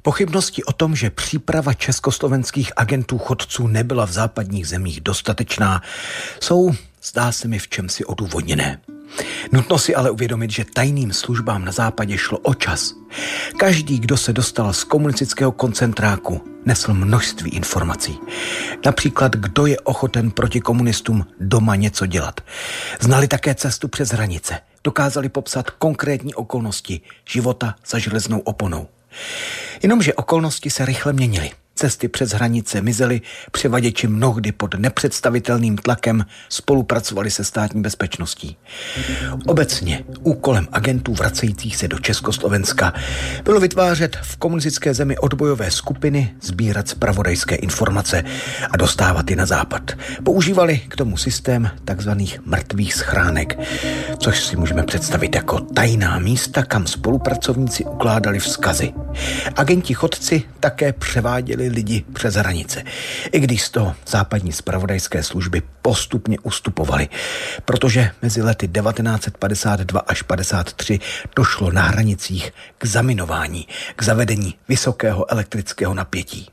Pochybnosti o tom, že příprava československých agentů chodců nebyla v západních zemích dostatečná, jsou, zdá se mi, v čemsi odůvodněné. Nutno si ale uvědomit, že tajným službám na západě šlo o čas. Každý, kdo se dostal z komunistického koncentráku, nesl množství informací. Například, kdo je ochoten proti komunistům doma něco dělat. Znali také cestu přes hranice. Dokázali popsat konkrétní okolnosti života za železnou oponou. Jenomže okolnosti se rychle měnily. Cesty přes hranice mizely, převaděči mnohdy pod nepředstavitelným tlakem spolupracovali se státní bezpečností. Obecně úkolem agentů vracejících se do Československa bylo vytvářet v komunistické zemi odbojové skupiny, sbírat zpravodajské informace a dostávat je na západ. Používali k tomu systém takzvaných mrtvých schránek, což si můžeme představit jako tajná místa, kam spolupracovníci ukládali vzkazy. Agenti chodci také převáděli lidi přes hranice, i když z toho západní zpravodajské služby postupně ustupovaly, protože mezi lety 1952 až 1953 došlo na hranicích k zaminování, k zavedení vysokého elektrického napětí.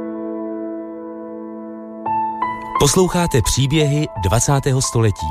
Posloucháte příběhy 20. století.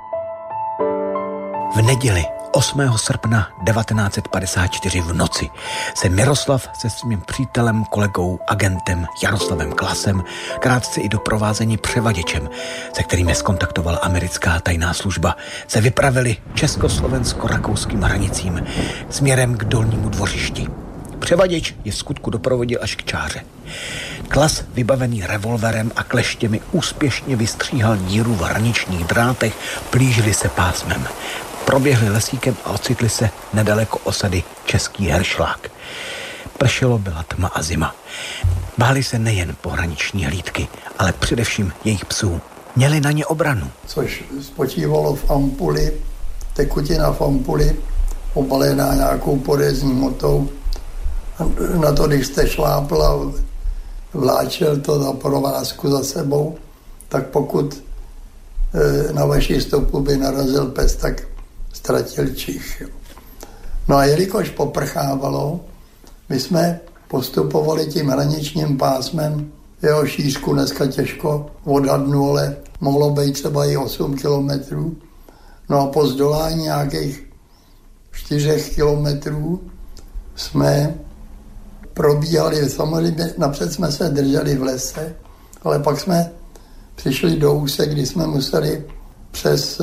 V neděli 8. srpna 1954 v noci se Miroslav se svým přítelem, kolegou, agentem Jaroslavem Klasem, krátce i doprovázení převaděčem, se kterým je skontaktovala americká tajná služba, se vypravili československo-rakouským hranicím směrem k Dolnímu Dvořišti. Převaděč je v skutku doprovodil až k čáře. Klas, vybavený revolverem a kleštěmi, úspěšně vystříhal díru v hraničních drátech, plížili se pásmem. Proběhli lesíkem a ocitli se nedaleko osady Český Heršlák. Pršelo, byla tma a zima. Báli se nejen pohraniční hlídky, ale především jejich psů. Měli na ně obranu. Což spočívalo v ampuli, tekutina v ampuli, obalená nějakou porézní motou. Na to, když jste šlápl a vláčel to za provázku za sebou, tak pokud na vaši stopu by narazil pes, tak ztratil čich. No a jelikož poprchávalo, my jsme postupovali tím hraničním pásmem, jeho šířku dneska těžko odhadnu, ale mohlo být třeba i 8 kilometrů. No a po zdolání nějakých 4 kilometrů jsme probíhali, samozřejmě napřed jsme se drželi v lese, ale pak jsme přišli do úsek, kdy jsme museli přes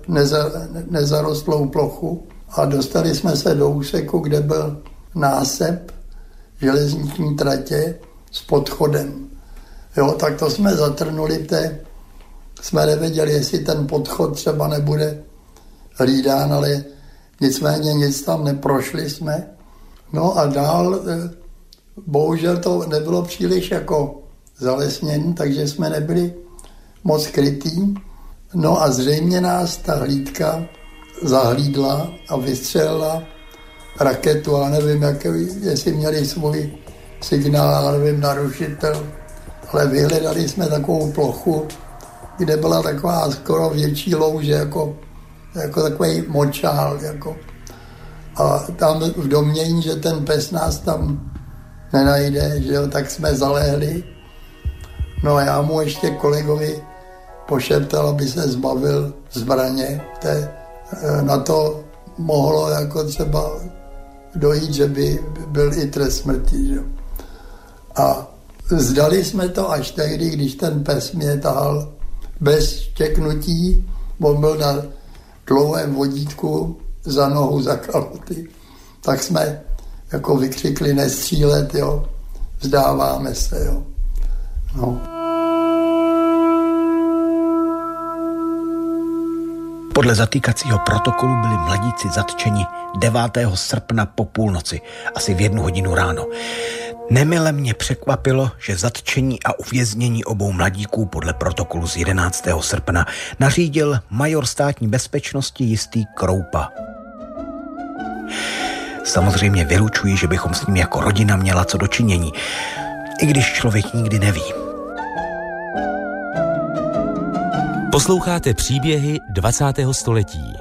nezarostlou plochu a dostali jsme se do úseku, kde byl násep železniční tratě s podchodem. Jo, tak to jsme zatrnuli, jsme nevěděli, jestli ten podchod třeba nebude hlídán, ale nicméně nic tam neprošli jsme. No a dál, bohužel to nebylo příliš jako zalesnění, takže jsme nebyli moc krytý. No a zřejmě nás ta hlídka zahlídla a vystřelila raketu, ale nevím, jestli měli svůj signál, nevím, narušitel, ale vyhledali jsme takovou plochu, kde byla taková skoro větší louže, jako takový močál. A tam v domnění, že ten pes nás tam nenajde, že jo, tak jsme zalehli. No a já mu ještě kolegovi pošeptal, aby se zbavil zbraně. Na to mohlo jako třeba dojít, že by byl i trest smrti. Že? A zdali jsme to až tehdy, když ten pes mě tahal bez štěknutí, on byl na dlouhém vodítku za nohu, za kaloty. Tak jsme jako vykřikli nestřílet, jo, vzdáváme se, jo. No. Podle zatýkacího protokolu byli mladíci zatčeni 9. srpna po půlnoci, asi v 1 hodinu ráno. Nemile mě překvapilo, že zatčení a uvěznění obou mladíků podle protokolu z 11. srpna nařídil major státní bezpečnosti jistý Kroupa. Samozřejmě vylučuji, že bychom s ním jako rodina měla co dočinění, i když člověk nikdy neví. Posloucháte příběhy 20. století.